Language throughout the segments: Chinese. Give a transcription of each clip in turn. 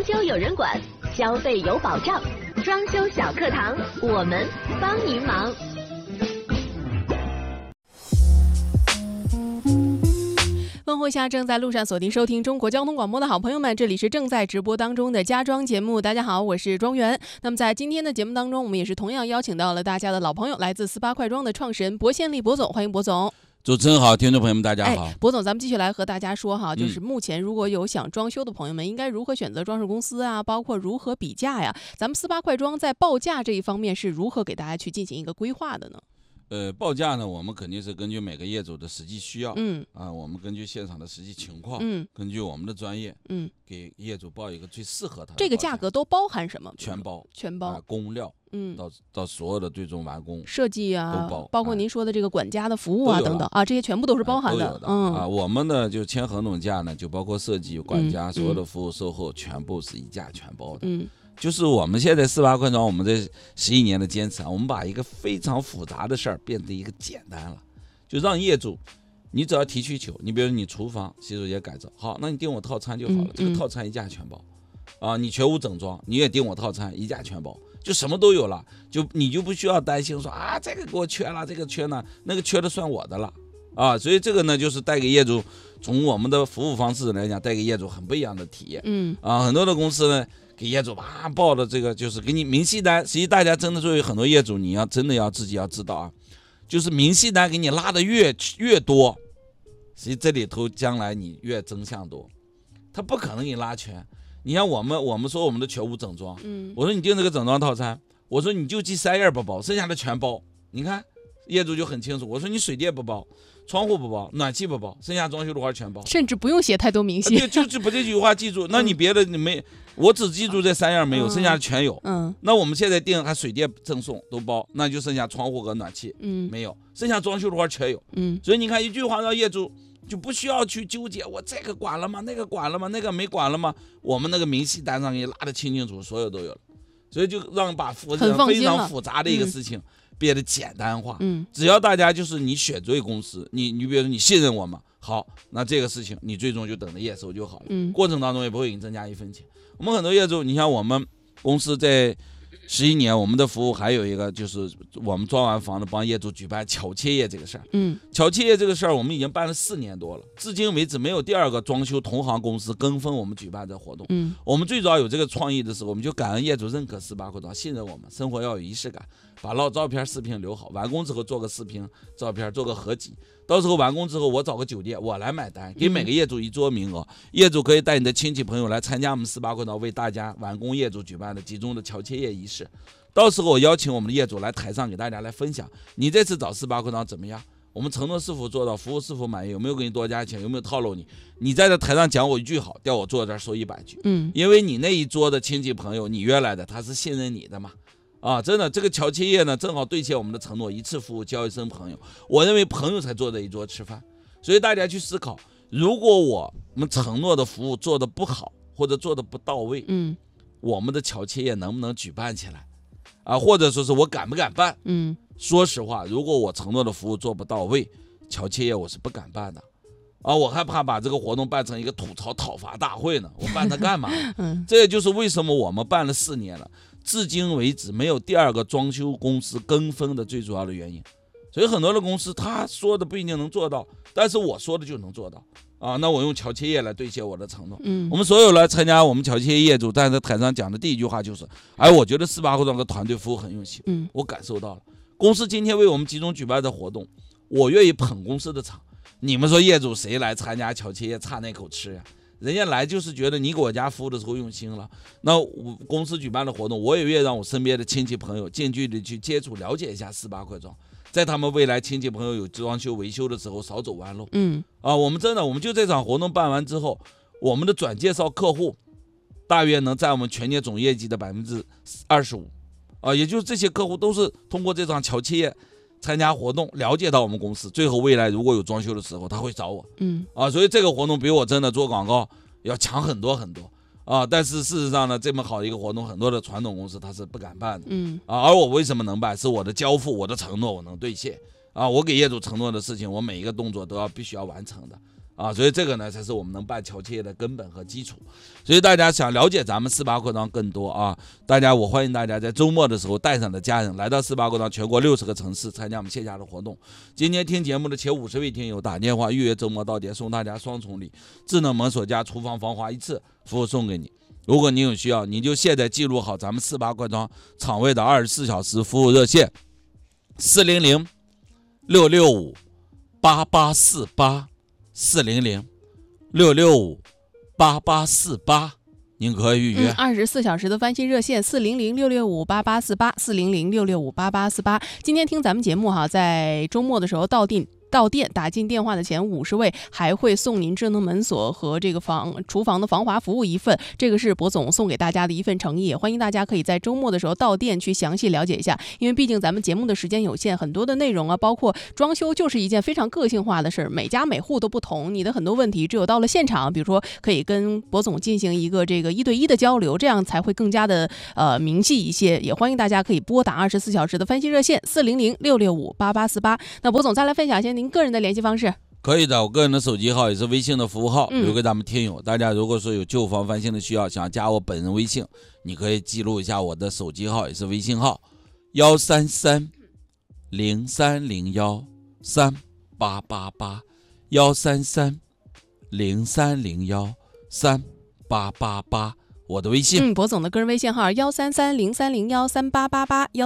修有人管，消费有保障。装修小课堂，我们帮您忙。 问候一下正在路上锁定收听中国交通广播的好朋友们，这里是正在直播当中的家装节目。大家好，我是庄园。那么在今天的节目当中，我们也是同样邀请到了大家的老朋友，来自48快装的创始人薄宪利薄总，欢迎薄总。 主持人好，听众朋友们大家好。 薄总，咱们继续来和大家说哈，就是目前如果有想装修的朋友们，应该如何选择装饰公司啊，包括如何比价呀？咱们48快装在报价这一方面是如何给大家去进行一个规划的呢？ 报价呢，我们肯定是根据每个业主的实际需要，我们根据现场的实际情况，根据我们的专业，给业主报一个最适合他的。 这个价格都包含什么？ 全包，工料，到所有的最终完工设计啊， 都包括您说的这个管家的服务啊等等啊，这些全部都是包含的。 我们呢就签合同价呢，就包括设计、管家所有的服务售后全部是一价全包的。就是我们现在48快装，我们这11年的坚持啊，我们把一个非常复杂的事儿变成一个简单了，就让业主，你只要提需求，你比如你厨房、洗手间改造，好，那你订我套餐就好了，这个套餐一价全包，你全屋整装，你也订我套餐一价全包，就什么都有了，你就不需要担心说啊这个给我缺了，这个缺呢，那个缺的算我的了所以这个呢就是带给业主，从我们的服务方式来讲，带给业主很不一样的体验。很多的公司呢。给业主报的这个就是给你明细单，实际大家真的作为很多业主，你要真的要自己要知道啊，就是明细单给你拉的越多，实际这里头将来你越增项多，他不可能给你拉全。你像我们说我们的全屋整装，我说你订这个整装套餐，我说你就记3样不包，剩下的全包。你看业主就很清楚，我说你水电不包，窗户不包，暖气不包，剩下装修的活全包， 甚至不用写太多明细， 就把这句话记住。那你别的你没，我只记住这3样没有，剩下的全有。那我们现在定还水电赠送都包，那就剩下窗户和暖气没有，剩下装修的活全有。所以你看一句话让业主就不需要去纠结，我这个管了吗？那个管了吗？那个没管了吗？我们那个明细单上给你拉得清清楚，所有都有了。所以就让把非常复杂的一个事情变得简单化。只要大家就是你选对公司，你比如说你信任我们，好，那这个事情你最终就等着验收就好了。过程当中也不会给你增加1分钱。我们很多业主，你像我们公司在11年，我们的服务还有一个就是我们装完房子帮业主举办巧切业这个事儿。巧切业这个事儿我们已经办了4年多了，至今为止没有第二个装修同行公司跟风我们举办这活动。我们最早有这个创意的时候，我们就感恩业主认可48快装，信任我们，生活要有仪式感，把老照片视频留好，完工之后做个视频照片，做个合集，到时候完工之后我找个酒店我来买单，给每个业主1桌名额，业主可以带你的亲戚朋友来参加我们48快装为大家完工业主举办的集中的巧切业仪式。到时候我邀请我们的业主来台上给大家来分享，你这次找48快装怎么样？我们承诺是否做到，服务是否满意，有没有给你多加钱，有没有套路你？你在这台上讲我一句好，调我坐这儿说100句。因为你那一桌的亲戚朋友，你约来的，他是信任你的嘛。真的，这个巧切业呢，正好兑现我们的承诺，一次服务交一生朋友。我认为朋友才坐在一桌吃饭，所以大家去思考，如果我们承诺的服务做得不好，或者做得不到位，我们的巧切业能不能举办起来？或者说是我敢不敢办？说实话，如果我承诺的服务做不到位，巧切业我是不敢办的。我害怕把这个活动办成一个吐槽讨伐大会呢，我办它干嘛？这也就是为什么我们办了4年了，至今为止没有第二个装修公司跟风的最主要的原因。所以很多的公司他说的不一定能做到，但是我说的就能做到。那我用巧切业来兑现我的承诺。我们所有来参加我们巧切业业主在台上讲的第一句话就是，我觉得48快装的团队服务很用心。我感受到了，公司今天为我们集中举办的活动，我愿意捧公司的场。你们说业主谁来参加巧切业差那口吃呀？人家来就是觉得你给我家服务的时候用心了。那我公司举办的活动，我也愿意让我身边的亲戚朋友近距离去接触了解一下48快装，在他们未来亲戚朋友有装修维修的时候少走弯路。我们真的，我们就这场活动办完之后，我们的转介绍客户大约能占我们全年总业绩的25%。也就是这些客户都是通过这场巧切业参加活动了解到我们公司，最后未来如果有装修的时候他会找我。所以这个活动比我真的做广告要强很多很多。但是事实上呢，这么好的一个活动，很多的传统公司它是不敢办的。而我为什么能办？是我的交付，我的承诺我能兑现。我给业主承诺的事情，我每一个动作都必须要完成的。 所以这个呢才是我们能办桥企业的根本和基础。所以大家想了解咱们4·8扩张更多我欢迎大家在周末的时候带上的家人来到4·8扩张全国60个城市参加我们线下的活动。今天听节目的前50位听友打电话预约周末到店，送大家双重礼，智能门锁加厨房防滑1次服务送给你。如果你有需要，你就现在记录好咱们4·8扩张场位的24小时服务热线400-665-8848 400-665-8848，您可以预约。 24小时的翻新热线400-665-8848 400-665-8848。今天听咱们节目在周末的时候到店打进电话的前50位还会送您智能门锁和这个厨房的防滑服务1份，这个是博总送给大家的一份诚意，也欢迎大家可以在周末的时候到店去详细了解一下。因为毕竟咱们节目的时间有限，很多的内容包括装修就是一件非常个性化的事儿，每家每户都不同，你的很多问题只有到了现场，比如说可以跟博总进行一个这个1对1的交流，这样才会更加的明细一些。也欢迎大家可以拨打24小时的翻新热线400-665-8848。那博总再来分享一下您个人的联系方式。 可以的，我个人的手机号也是微信的服务号，留给咱们听友。大家如果说有旧房翻新的需要，想加我本人微信，你可以记录一下我的手机号，也是微信号133-0301-3888 133-0301-3888，我的微信。 博总的个人微信号133-0301-3888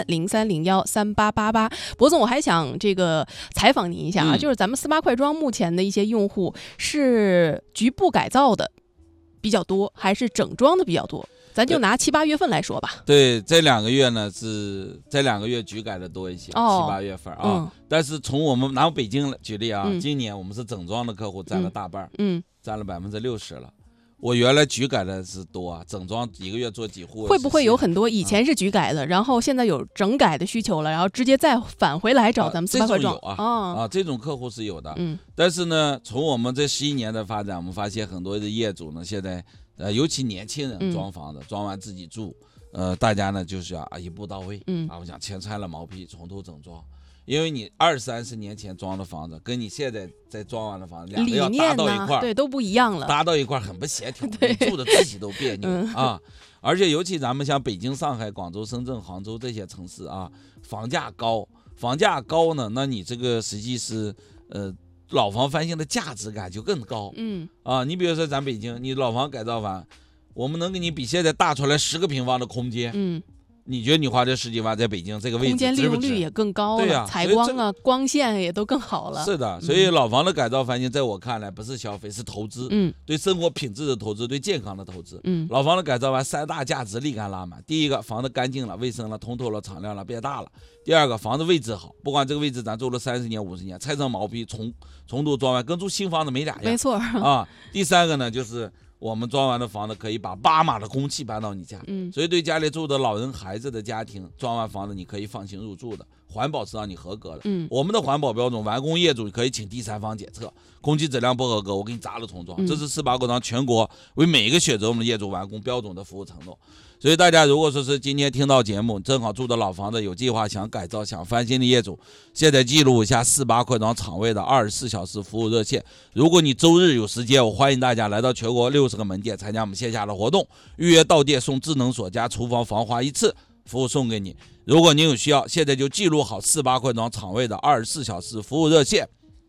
133-0301-3888。博总，我还想这个采访您一下就是咱们4·8快装目前的一些用户是局部改造的比较多，还是整装的比较多？咱就拿7、8月份来说吧。 对，这2个月呢是这2个月局改的多一些，7、8月份但是从我们拿北京举例今年我们是整装的客户占了大半，占了60%了。我原来局改的是多整装1个月做几户。 会不会有很多以前是局改的，然后现在有整改的需求了，然后直接再返回来找咱们4·8快装？ 这种客户是有的。但是呢，从我们这11年的发展，我们发现很多的业主呢，现在尤其年轻人装房子，装完自己住，大家呢就是要一步到位，我想全拆了毛坯，从头整装。因为你20-30年前装的房子，跟你现在在装完的房子，2个要搭到一块儿， 对，都不一样了， 搭到一块儿很不协调，你住的自己都别扭而且尤其咱们像北京、上海、广州、深圳、杭州这些城市房价高呢，那你这个实际是老房翻新的价值感就更高。你比如说咱北京，你老房改造完，我们能给你比现在大出来10个平方的空间。你觉得你花这10几万在北京这个位置， 空间利用率也更高了，采光光线也都更好了。 是的，所以老房的改造翻新，在我看来不是消费，是投资。对生活品质的投资，对健康的投资。老房的改造完3大价值立竿拉满。第一个，房子干净了、卫生了、通透了、敞亮了、变大了。第二个，房子位置好，不管这个位置咱住了30年、50年，拆成毛坯重度装完，跟住新房子没2样。 没错第三个呢，就是我们装完的房子可以把8码的空气搬到你家，所以对家里住的老人孩子的家庭，装完房子你可以放心入住的，环保是让你合格的。我们的环保标准，完工业主可以请第三方检测，空气质量不合格，我给你砸了重装。这是4·8扩张全国为每一个选择我们的业主完工标准的服务承诺。所以大家如果说是今天听到节目，正好住的老房子有计划想改造、想翻新的业主，现在记录一下4·8扩张场位的24小时服务热线。如果你周日有时间，我欢迎大家来到全国60个门店参加我们线下的活动，预约到店送智能锁加厨房防滑1次服务送给你。如果您有需要，现在就记录好4·8扩张场位的24小时服务热线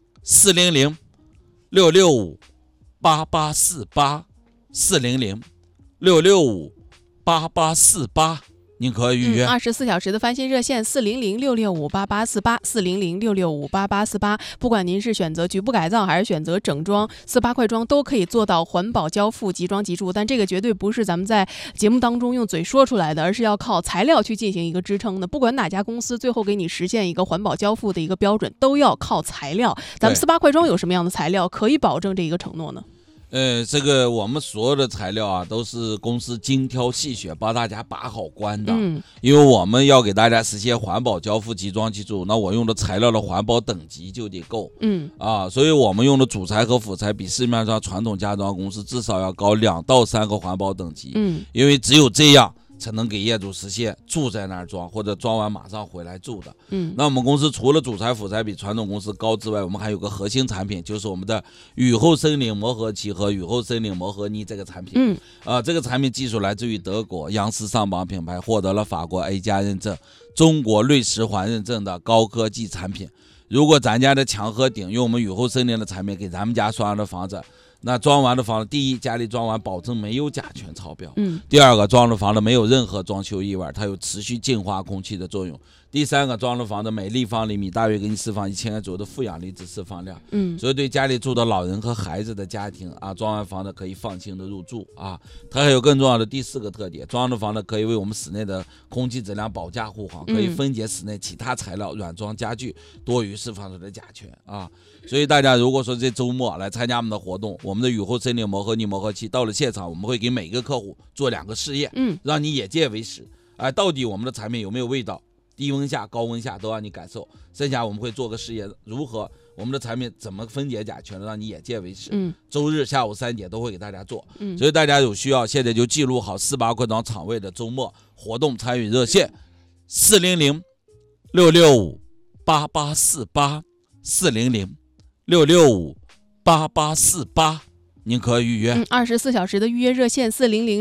400-665-8848 400-665-8848，您可以预约。 24小时的翻新热线400-665-8848 400-665-8848。不管您是选择局部改造还是选择整装，4·8快装都可以做到环保交付、即装即住。但这个绝对不是咱们在节目当中用嘴说出来的，而是要靠材料去进行一个支撑的。不管哪家公司最后给你实现一个环保交付的一个标准，都要靠材料。咱们4·8快装有什么样的材料可以保证这一个承诺呢？ 这个我们所有的材料都是公司精挑细选，帮大家把好关的。因为我们要给大家实现环保交付、即装即住，那我用的材料的环保等级就得够。所以我们用的主材和辅材比市面上传统家装公司至少要高2到3个环保等级。因为只有这样才能给业主实现住在那儿装，或者装完马上回来住的。那我们公司除了主材辅材比传统公司高之外，我们还有个核心产品，就是我们的雨后森林磨合漆和雨后森林磨合泥这个产品。这个产品技术来自于德国，央视上榜品牌，获得了法国 A+ 认证、中国瑞石环认证的高科技产品。如果咱家的墙和顶用我们雨后森林的产品给咱们家装的房子，那装完的房子，第一，家里装完保证没有甲醛超标。第二个，装的房子没有任何装修意外，它有持续净化空气的作用。第三个，装的房子每立方厘米大约给你释放1000个左右的负氧离子释放量。所以对家里住的老人和孩子的家庭啊，装完房子可以放心的入住啊。它还有更重要的第4个特点，装的房子可以为我们室内的空气质量保驾护航，可以分解室内其他材料软装家具多余释放出的甲醛啊。所以大家如果说这周末来参加我们的活动，我们的雨后森林磨合泥磨合漆到了现场，我们会给每个客户做2个试验，让你眼见为实。到底我们的产品有没有味道？低温下、高温下都让你感受。剩下我们会做个试验，如何我们的产品怎么分解甲醛，让你眼见为实。周日下午3点都会给大家做。所以大家有需要，现在就记录好48块庄场位的周末活动参与热线：400-665-8848，400-665-8848，您可预约。 24小时的预约热线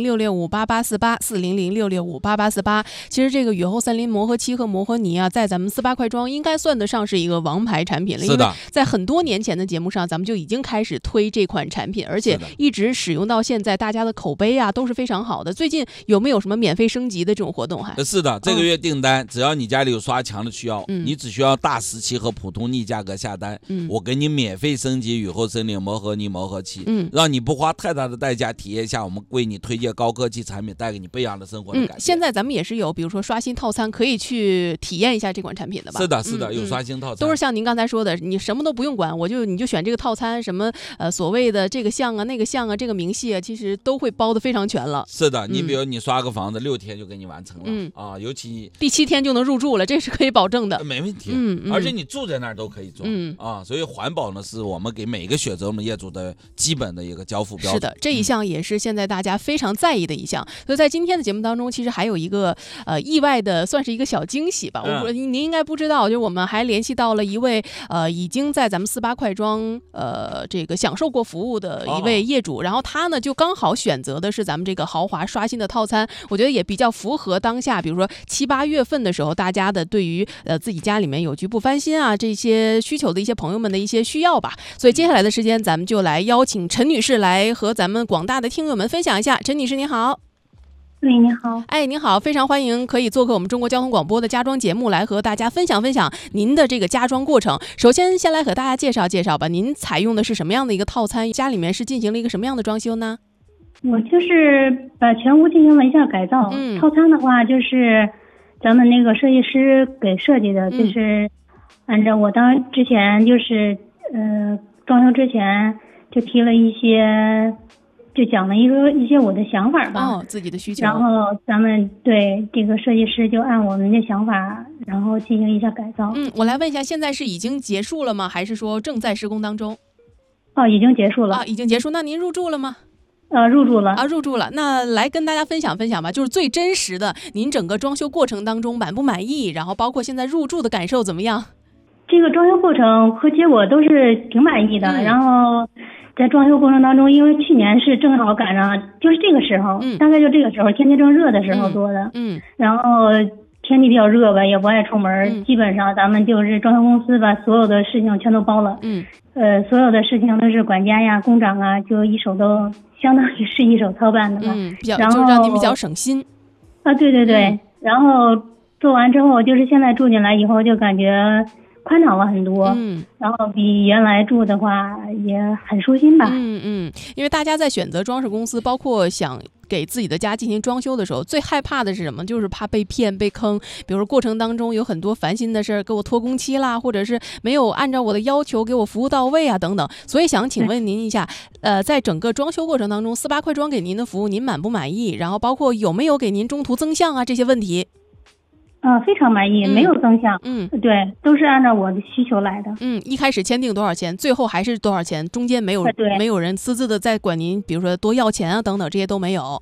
400-665-8848，400-665-8848。其实这个雨后森林磨合漆和磨合泥啊，在咱们48块庄应该算得上是一个王牌产品了。因为在很多年前的节目上，咱们就已经开始推这款产品，而且一直使用到现在，大家的口碑啊都是非常好的。最近有没有什么免费升级的这种活动？ 是的，这个月订单，只要你家里有刷墙的需要，你只需要大石漆和普通腻价格下单，我给你免费升级雨后森林磨合泥磨合漆，让你不花太大的代价体验一下我们为你推荐高科技产品带给你不一样的生活的感觉。 现在咱们也是有比如说刷新套餐可以去体验一下这款产品的吧？ 是的，有刷新套餐， 都是像您刚才说的，你什么都不用管，你就选这个套餐，什么所谓的这个项啊那个项啊这个明细啊，其实都会包得非常全了。 是的，你比如你刷个房子6天就给你完成了，尤其第7天就能入住了，这是可以保证的， 没问题。而且你住在那儿都可以装，所以环保呢是我们给每一个选择我们业主的基本的一个交付标准。 是的，这一项也是现在大家非常在意的一项。所以在今天的节目当中，其实还有一个意外的，算是一个小惊喜吧。您应该不知道，就是我们还联系到了一位已经在咱们48块庄这个享受过服务的一位业主，然后他呢就刚好选择的是咱们这个豪华刷新的套餐，我觉得也比较符合当下，比如说7、8月份的时候，大家的对于自己家里面有局部翻新啊这些需求的一些朋友们的一些需要吧。所以接下来的时间，咱们就来邀请陈女士来和咱们广大的听友们分享一下。陈女士您好。 喂，你好。 您好，非常欢迎可以做客我们中国交通广播的家装节目，来和大家分享分享您的这个家装过程。首先先来和大家介绍介绍吧，您采用的是什么样的一个套餐？家里面是进行了一个什么样的装修呢？ 我就是把全屋进行了一下改造。套餐的话就是咱们那个设计师给设计的，就是按照我之前就是装修之前就提了一些，就讲了一些我的想法吧， 自己的需求。 然后咱们对这个设计师就按我们的想法，然后进行一下改造。 我来问一下，现在是已经结束了吗？还是说正在施工当中？ 已经结束了。 已经结束。那您入住了吗？ 入住了。 入住了。那来跟大家分享分享吧，就是最真实的，您整个装修过程当中满不满意？然后包括现在入住的感受怎么样？ 这个装修过程和结果都是挺满意的。然后在装修过程当中，因为去年是正好赶上就是这个时候，大概就这个时候天气正热的时候做的。然后天气比较热吧，也不爱出门，基本上咱们就是装修公司把所有的事情全都包了。所有的事情都是管家呀、工长啊，就一手都相当于是一手操办的吧。 然后就让您比较省心。 对。然后做完之后，就是现在住进来以后就感觉宽敞了很多，然后比原来住的话也很舒心吧。 因为大家在选择装饰公司，包括想给自己的家进行装修的时候，最害怕的是什么？就是怕被骗、被坑。比如说过程当中有很多烦心的事儿，给我拖工期啦，或者是没有按照我的要求给我服务到位啊，等等。所以想请问您一下，在整个装修过程当中，48块庄给您的服务您满不满意？然后包括有没有给您中途增项啊这些问题？ 非常满意，没有增项。对，都是按照我的需求来的。 一开始签订多少钱，最后还是多少钱，中间没有人私自的再管您，比如说多要钱啊等等，这些都没有。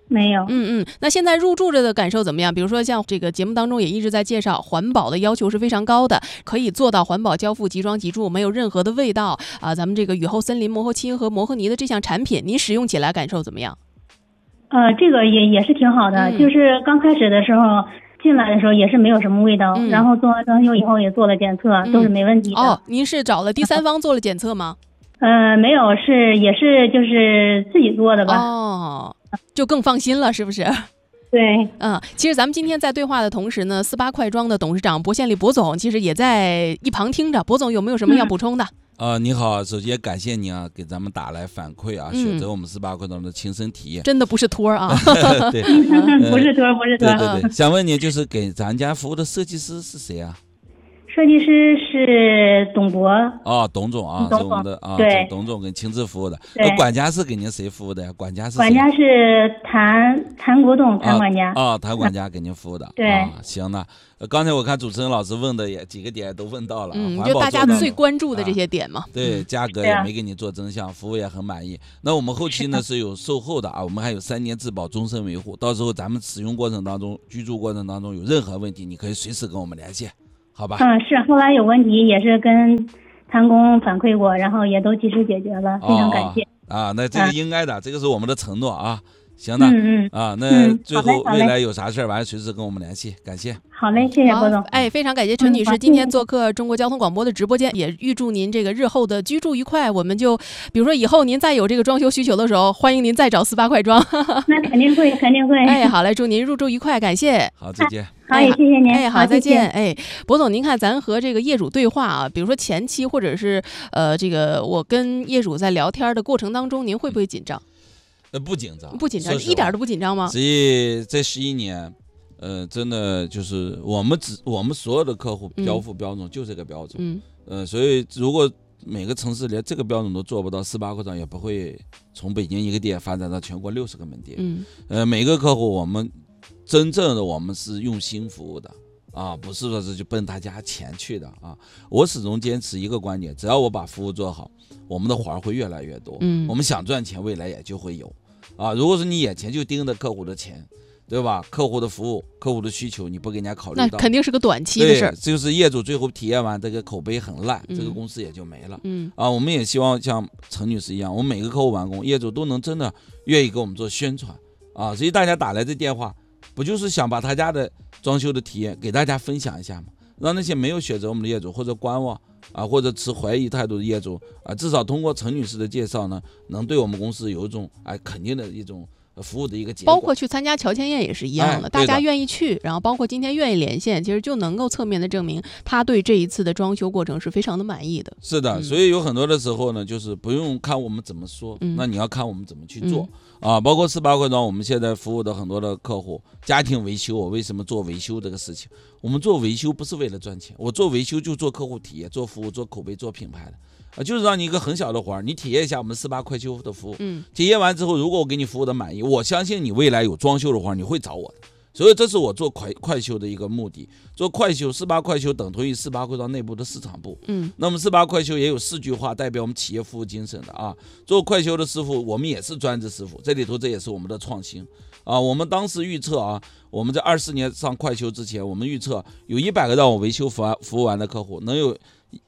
没有。 那现在入住着的感受怎么样？比如说像这个节目当中也一直在介绍，环保的要求是非常高的，可以做到环保交付、即装即住，没有任何的味道啊。咱们这个雨后森林磨合漆和磨合泥的这项产品，您使用起来感受怎么样？ 这个也是挺好的，就是刚开始的时候进来的时候也是没有什么味道，然后做完装修以后也做了检测，都是没问题的。 您是找了第三方做了检测吗？ 没有，也是就是自己做的吧。 就更放心了，是不是？ 对， 其实咱们今天在对话的同时呢，48快装的董事长薄宪利薄总其实也在一旁听着。薄总有没有什么要补充的？ 你好，首先感谢你啊，给咱们打来反馈啊，选择我们48快装的亲身体验， 真的不是托啊。 对， 不是托，不是托。 对，想问你，就是给咱家服务的设计师是谁啊？ 设计师是董博。 董总啊，是我们的对， 董总给亲自服务的。管家是给您谁服务的呀？管家是谭国栋，谭管家。 谭管家给您服务的。 对， 行呢。刚才我看主持人老师问的也几个点都问到了， 就大家最关注的这些点嘛。 对，价格也没给你做增项，服务也很满意。那我们后期呢是有售后的啊，我们还有3年质保终身维护，到时候咱们使用过程当中、居住过程当中有任何问题，你可以随时跟我们联系，好吧？ 是，后来有问题也是跟谭工反馈过，然后也都及时解决了，非常感谢。 那这个应该的，这个是我们的承诺啊。行的，那最后未来有啥事儿，完了随时跟我们联系，感谢。 好嘞，谢谢郭总。 非常感谢陈女士今天做客中国交通广播的直播间，也预祝您这个日后的居住愉快。我们就比如说以后您再有这个装修需求的时候，欢迎您再找48快装。 那肯定会。 好嘞，祝您入住愉快，感谢。 好，再见。 好，也谢谢您。 好，再见。薄总，您看咱和这个业主对话啊，比如说前期或者是这个我跟业主在聊天的过程当中，您会不会紧张？ 不紧张， 一点都不紧张吗？ 所以这11年，真的就是我们所有的客户交付标准就这个标准，所以如果每个城市连这个标准都做不到，48快装也不会从北京一个店发展到全国60个门店。每个客户我们真正的我们是用心服务的啊，不是说是就奔他家钱去的啊。我始终坚持一个观点，只要我把服务做好，我们的活会越来越多。我们想赚钱，未来也就会有。如果说你眼前就盯着客户的钱，对吧？客户的服务、客户的需求，你不给人家考虑到， 那肯定是个短期的事儿。 对，就是业主最后体验完这个口碑很烂，这个公司也就没了。我们也希望像陈女士一样，我们每个客户完工，业主都能真的愿意给我们做宣传啊。所以大家打来这电话，不就是想把他家的装修的体验给大家分享一下吗？让那些没有选择我们的业主或者观望或者持怀疑态度的业主至少通过陈女士的介绍呢，能对我们公司有一种肯定的一种服务的一个结果。 包括去参加乔迁宴也是一样的，大家愿意去，然后包括今天愿意连线，其实就能够侧面的证明他对这一次的装修过程是非常的满意的。 是的，所以有很多的时候呢，就是不用看我们怎么说，那你要看我们怎么去做包括48快装，我们现在服务的很多的客户，家庭维修，我为什么做维修这个事情？我们做维修不是为了赚钱，我做维修就做客户体验、做服务、做口碑、做品牌的就是让你一个很小的活儿，你体验一下我们48快修的服务，体验完之后，如果我给你服务的满意，我相信你未来有装修的话，你会找我的。所以这是我做快修的一个目的。做快修，48快修等同于48快装内部的市场部。那么48快修也有4句话代表我们企业服务精神的做快修的师傅，我们也是专职师傅，这里头这也是我们的创新我们当时预测我们在24年上快修之前，我们预测有100个让我维修服务完的客户，能有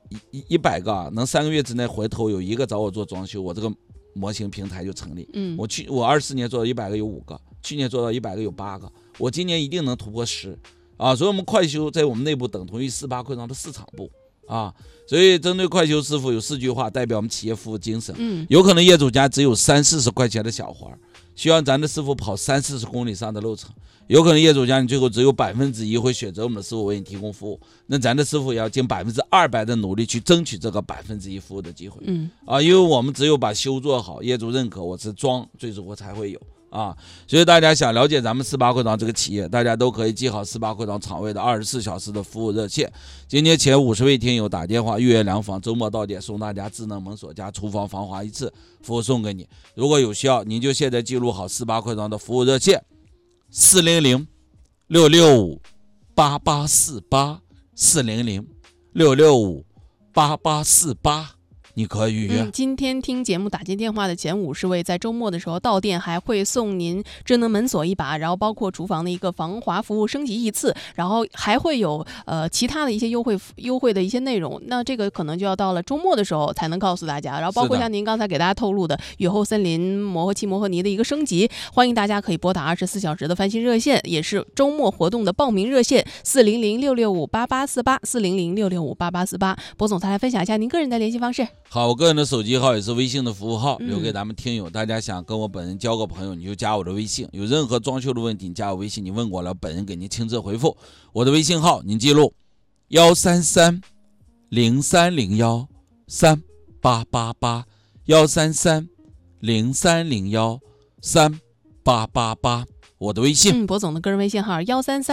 100个能3个月之内回头有1个找我做装修，我这个模型平台就成立。我24年做到100个有5个，去年做到100个有8个，我今年一定能突破10所以我们快修在我们内部等同于48快装的市场部所以针对快修师傅有4句话代表我们企业服务精神。有可能业主家只有30-40块钱的小活，需要咱的师傅跑30-40公里上的路程，有可能业主家你最后只有1%会选择我们的师傅为你提供服务，那咱的师傅也要尽200%的努力去争取这个1%服务的机会。因为我们只有把修做好，业主认可，我是装，最终我才会有所以大家想了解咱们48快装这个企业，大家都可以记好48快装厂卫的24小时的服务热线。今天前50位听友打电话预约量房，周末到点送大家智能门锁加厨房防滑一次，服务送给你。如果有需要，您就现在记录好48快装的服务热线400-665-8848 400-665-8848。 你可以预约。 今天听节目打进电话的前50位，在周末的时候到店还会送您智能门锁一把，然后包括厨房的一个防滑服务升级1次，然后还会有其他的一些优惠的一些内容。那这个可能就要到了周末的时候才能告诉大家。然后包括像您刚才给大家透露的雨后森林磨合漆磨合泥的一个升级，欢迎大家可以拨打24小时的翻新热线，也是周末活动的报名热线400-665-8848，400-665-8848。博总再来分享一下您个人的联系方式。 好，我个人的手机号也是微信的服务号，留给咱们听友。大家想跟我本人交个朋友，你就加我的微信。有任何装修的问题，你加我微信，你问我了，本人给您亲自回复。我的微信号您记录133-0301-3888，133-0301-3888，我的微信。 博总的个人微信号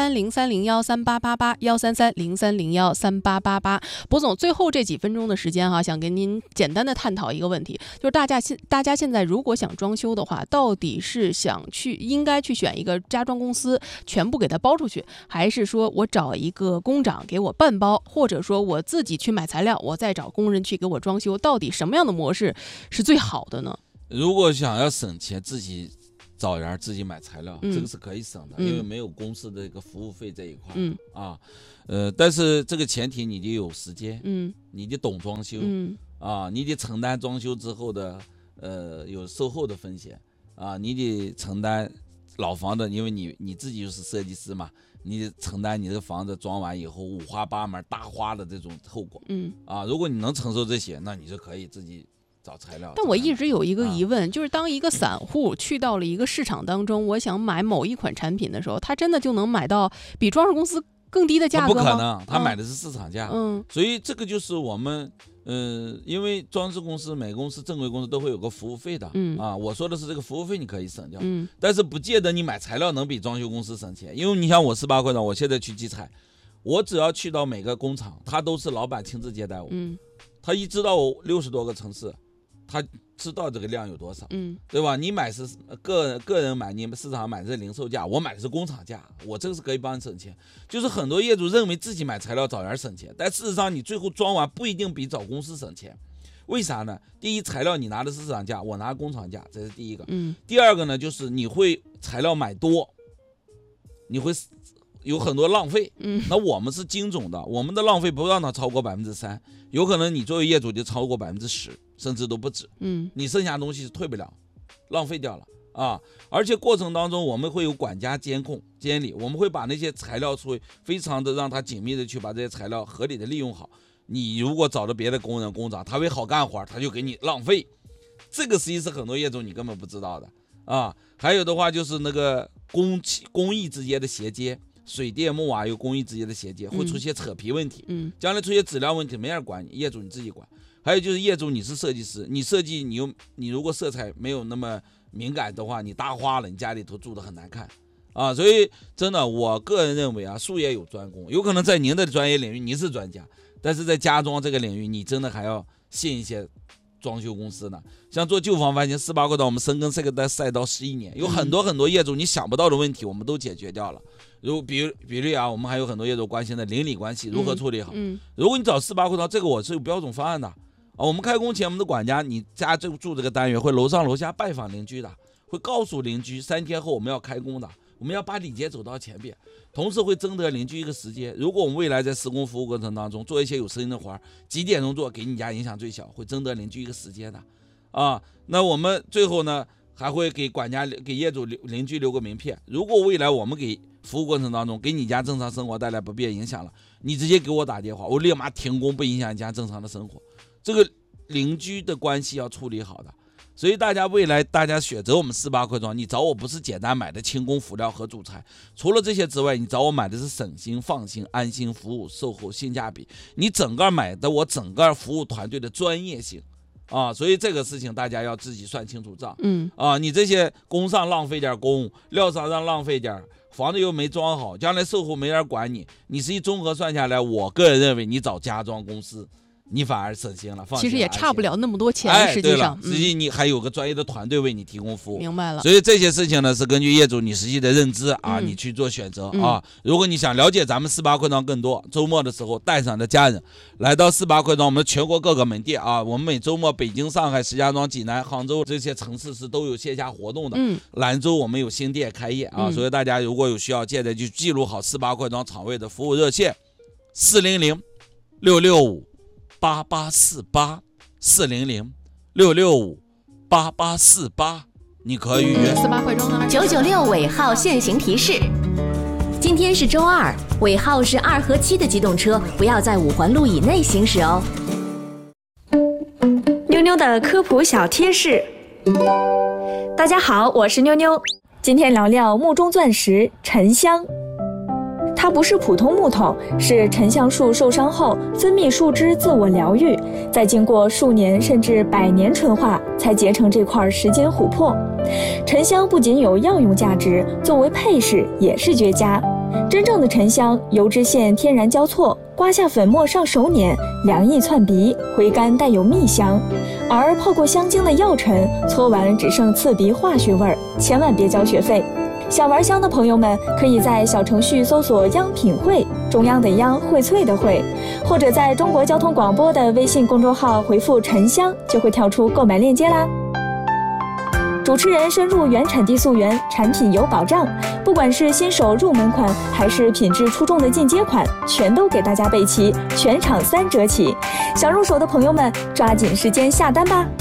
133-0301-3888，133-0301-3888。博总最后这几分钟的时间想跟您简单的探讨一个问题，就是大家现在如果想装修的话，到底是应该去选一个家装公司全部给它包出去，还是说我找一个工长给我半包，或者说我自己去买材料，我再找工人去给我装修，到底什么样的模式是最好的呢？ 如果想要省钱，自己找人自己买材料，这个是可以省的，因为没有公司的一个服务费这一块但是这个前提你得有时间，你得懂装修，你得承担装修之后的有售后的风险你得承担老房的，因为你自己就是设计师嘛，你得承担你这个房子装完以后五花八门大花的这种后果，如果你能承受这些，那你就可以自己找材料。 但我一直有一个疑问，就是当一个散户去到了一个市场当中，我想买某一款产品的时候，他真的就能买到比装饰公司更低的价格吗？ 不可能，他买的是市场价。所以这个就是我们因为装饰公司每个公司正规公司都会有个服务费的我说的是这个服务费你可以省掉，但是不见得你买材料能比装修公司省钱。因为你像我18块钱，我现在去集采，我只要去到每个工厂，他都是老板亲自接待我，他一知道我60多个城市，他知道这个量有多少，对吧？你买是个人买，你们市场买的是零售价，我买的是工厂价，我这个是可以帮你省钱。就是很多业主认为自己买材料找人省钱，但事实上你最后装完不一定比找公司省钱。为啥呢？第一，材料你拿的是市场价，我拿工厂价，这是第一个。第二个呢，就是你会材料买多，你会有很多浪费，那我们是精总的，我们的浪费不让它超过3%，有可能你作为业主就超过10%，甚至都不止，你剩下的东西是退不了，浪费掉了而且过程当中我们会有管家监控监理，我们会把那些材料非常的让他紧密的去把这些材料合理的利用好。你如果找了别的工人工长，他会好干活，他就给你浪费，这个实际是很多业主你根本不知道的还有的话就是那个工艺之间的衔接，水电木瓦有工艺之间的衔接，会出现扯皮问题，将来出现质量问题没人管你，业主你自己管。还有就是业主你是设计师，你设计你如果色彩没有那么敏感的话，你搭花了，你家里头住得很难看所以真的我个人认为术业有专攻，有可能在您的专业领域你是专家，但是在家装这个领域你真的还要信一些装修公司呢。像做旧房翻新18块钱，我们深耕这个赛道11年，有很多业主你想不到的问题我们都解决掉了。比如我们还有很多业主关心的邻里关系如何处理好。如果你找18块钱，这个我是有标准方案的我们开工前我们的管家，你家住这个单元会楼上楼下拜访邻居的，会告诉邻居3天后我们要开工的，我们要把礼节走到前边，同时会征得邻居一个时间，如果我们未来在施工服务过程当中做一些有声音的活，几点钟做给你家影响最小，会征得邻居一个时间的那我们最后呢还会给管家给业主邻居留个名片，如果未来我们给服务过程当中给你家正常生活带来不便影响了，你直接给我打电话，我立马停工，不影响你家正常的生活。这个邻居的关系要处理好的。所以未来大家选择我们18块装，你找我不是简单买的轻工辅料和主材，除了这些之外，你找我买的是省心放心安心服务售后性价比，你整个买的我整个服务团队的专业性所以这个事情大家要自己算清楚账你这些工上浪费点工，料上让浪费点，房子又没装好，将来售后没人管你，你是一综合算下来，我个人认为你找家装公司你反而省心了， 其实也差不了那么多钱，实际上， 实际你还有个专业的团队为你提供服务。 明白了。 所以这些事情呢，是根据业主你实际的认知啊，你去做选择啊。如果你想了解咱们48块庄更多，周末的时候带上的家人来到48块庄，我们全国各个门店啊，我们每周末北京、上海、石家庄、济南、杭州这些城市是都有线下活动的。兰州我们有新店开业啊，所以大家如果有需要，现在就记录好48块庄厂位的服务热线400-665-8848，400-665-8848，你可以预约。 48块庄的 996尾号限行提示：今天是周二，尾号是2和7的机动车不要在5环路以内行驶哦。 妞妞的科普小贴士。大家好，我是妞妞，今天聊聊木中钻石沉香。它不是普通木头，是沉香树受伤后分泌树脂自我疗愈，再经过数年甚至100年纯化，才结成这块时间琥珀。沉香不仅有药用价值，作为配饰也是绝佳。真正的沉香，油脂线天然交错，刮下粉末上手捻，凉意窜鼻，回甘带有蜜香。而泡过香精的药尘，搓完只剩刺鼻化学味儿，千万别交学费。想玩香的朋友们，可以在小程序搜索央品汇，中央的央，荟萃的荟，或者在中国交通广播的微信公众号回复沉香，就会跳出购买链接啦。主持人深入原产地溯源，产品有保障，不管是新手入门款还是品质出众的进阶款，全都给大家备齐，全场3折起。想入手的朋友们，抓紧时间下单吧。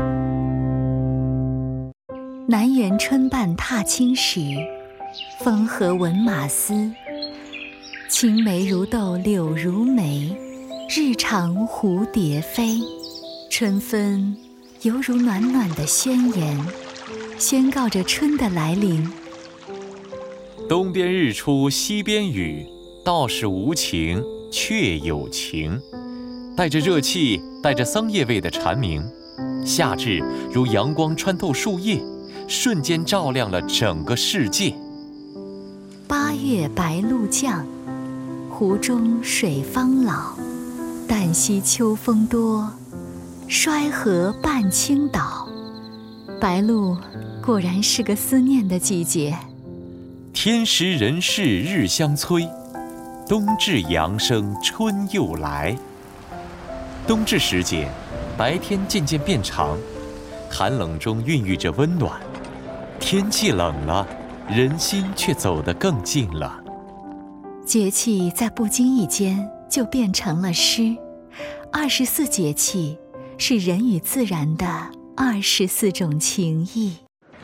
南园春半踏青时，风和闻马嘶。青梅如豆柳如眉，日长蝴蝶飞。春分犹如暖暖的宣言，宣告着春的来临。 东边日出西边雨，道是无晴却有晴。带着热气，带着桑叶味的蝉鸣，夏至如阳光穿透树叶，瞬间照亮了整个世界。 8月白露降，湖中水方老。旦夕秋风多，衰河半倾倒。白露果然是个思念的季节。 天时人事日相催，冬至阳生春又来。冬至时节，白天渐渐变长，寒冷中孕育着温暖。天气冷了，人心却走得更近了。 节气在不经意间就变成了诗。24节气是人与自然的24种情谊。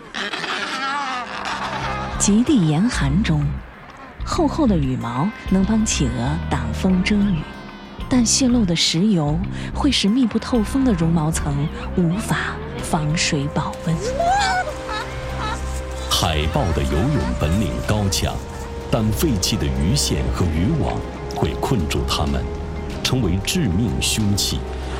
极地严寒中，厚厚的羽毛能帮企鹅挡风遮雨，但泄漏的石油会使密不透风的绒毛层无法防水保温。 海豹的游泳本领高强，但废弃的鱼线和渔网会困住它们，成为致命凶器。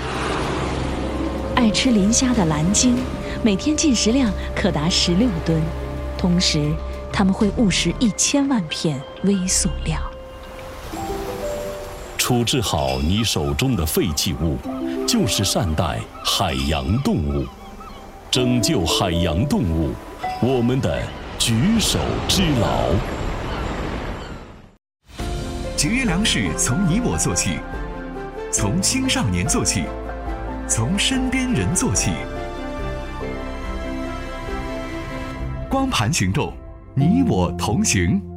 爱吃磷虾的蓝鲸，每天进食量可达16吨，同时它们会误食1000万片微塑料。 处置好你手中的废弃物，就是善待海洋动物，拯救海洋动物，我们的举手之劳。 节约粮食从你我做起，从青少年做起，从身边人做起。光盘行动，你我同行。